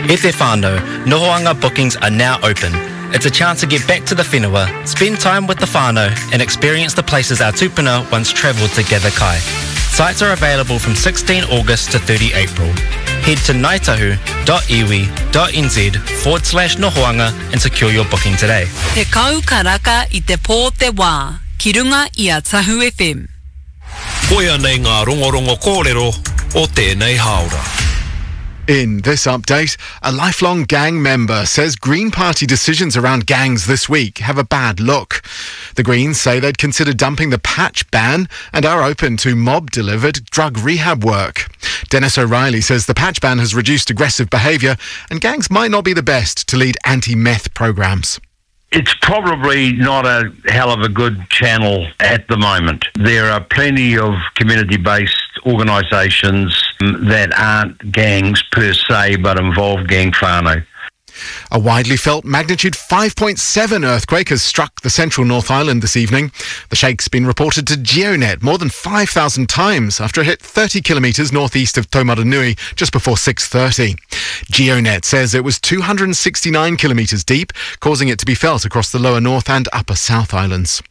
E te whānau, Nohoanga bookings are now open. It's a chance to get back to the whenua, spend time with the whānau and experience the places our tupuna once travelled to gather kai. Sites are available from 16 August to 30 April. Head to ngaitahu.iwi.nz/Nohoanga and secure your booking today. Te kau karaka I te pō te wā, ki runga I a Tahu FM. Koia nei ngā rongorongo kōrero o tēnei haora. In this update, a lifelong gang member says Green Party decisions around gangs this week have a bad look. The Greens say they'd consider dumping the patch ban and are open to mob-delivered drug rehab work. Dennis O'Reilly says the patch ban has reduced aggressive behaviour and gangs might not be the best to lead anti-meth programs. It's probably not a hell of a good channel at the moment. There are plenty of community-based organisations that aren't gangs per se, but involve gang whānau. A widely felt magnitude 5.7 earthquake has struck the central North Island this evening. The shake's been reported to GeoNet more than 5,000 times after it hit 30 kilometres northeast of Taumaranui just before 6:30. GeoNet says it was 269 kilometres deep, causing it to be felt across the lower North and upper South Islands.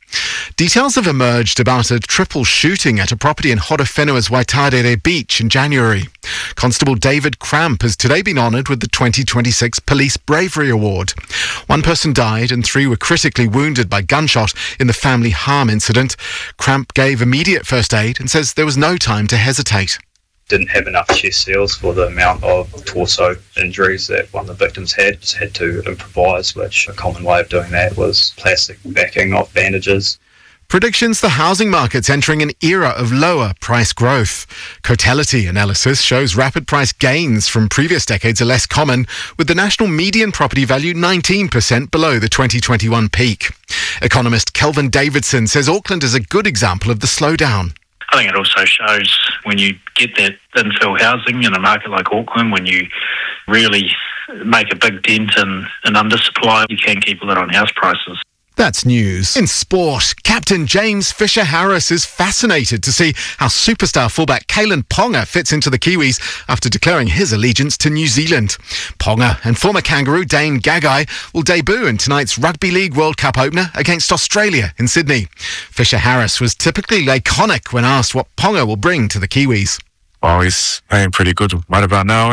Details have emerged about a triple shooting at a property in Horowhenua's Waitarere Beach in January. Constable David Cramp has today been honoured with the 2026 Police Bravery Award. One person died and 3 were critically wounded by gunshot in the family harm incident. Cramp gave immediate first aid and says there was no time to hesitate. Didn't have enough chest seals for the amount of torso injuries that one of the victims had. Just had to improvise, which a common way of doing that was plastic backing off bandages. Predictions the housing market's entering an era of lower price growth. Cotality analysis shows rapid price gains from previous decades are less common, with the national median property value 19% below the 2021 peak. Economist Kelvin Davidson says Auckland is a good example of the slowdown. I think it also shows when you get that infill housing in a market like Auckland, when you really make a big dent in undersupply, you can keep a lid on house prices. That's news. In sport, Captain James Fisher-Harris is fascinated to see how superstar fullback Kalyn Ponga fits into the Kiwis after declaring his allegiance to New Zealand. Ponga and former Kangaroo Dane Gagai will debut in tonight's Rugby League World Cup opener against Australia in Sydney. Fisher-Harris was typically laconic when asked what Ponga will bring to the Kiwis. Well, he's playing pretty good right about now,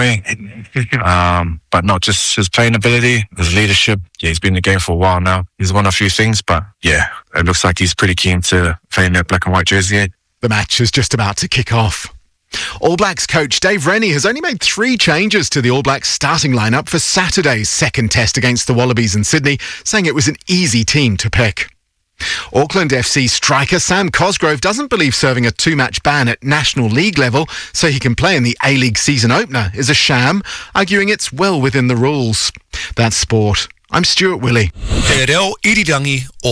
but not just his playing ability, his leadership. Yeah, he's been in the game for a while now. He's won a few things, but yeah, it looks like he's pretty keen to play in that black and white jersey. The match is just about to kick off. All Blacks coach Dave Rennie has only made 3 changes to the All Blacks starting lineup for Saturday's second test against the Wallabies in Sydney, saying it was an easy team to pick. Auckland FC striker Sam Cosgrove doesn't believe serving a 2-match ban at National League level so he can play in the A-League season opener is a sham, arguing it's well within the rules. That's sport. I'm Stuart Willey. Te reo irirangi o